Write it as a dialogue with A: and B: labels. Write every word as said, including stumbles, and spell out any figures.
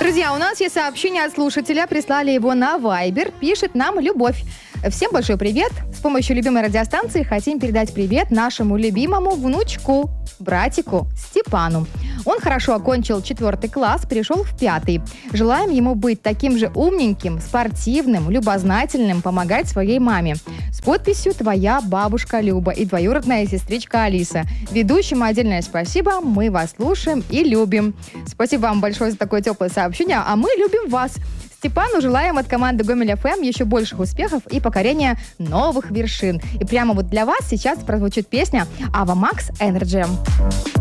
A: Друзья, у нас есть сообщение от слушателя. Прислали его на Viber. Пишет нам Любовь. Всем большой привет. С помощью любимой радиостанции хотим передать привет нашему любимому внучку, братику Степану. Он хорошо окончил четвертый класс, перешел в пятый. Желаем ему быть таким же умненьким, спортивным, любознательным, помогать своей маме. С подписью «Твоя бабушка Люба» и двоюродная сестричка Алиса. Ведущим отдельное спасибо, мы вас слушаем и любим. Спасибо вам большое за такое теплое сообщение, а мы любим вас. Степану желаем от команды Гомель эф эм еще больших успехов и покорения новых вершин. И прямо вот для вас сейчас прозвучит песня «Ава Макс Энерджи».